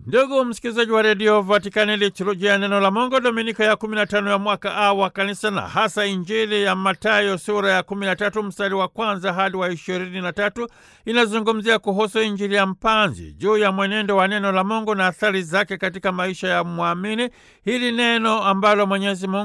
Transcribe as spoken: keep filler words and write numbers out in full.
Ndugu msikilizaji wa redio Vatikani, liturujia ya neno la Mungu Dominika ya kumi na tano ya mwaka A wa kanisa, na hasa Injili ya Mathayo sura ya kumi na tatu mstari wa kwanza hadi wa ishirini na tatu inazungumzia kuhusu Injili ya mpanzi, juu ya mwenendo wa neno la Mungu na athari zake katika maisha ya mwamini. Hili neno ambalo Mwenyezi Mungu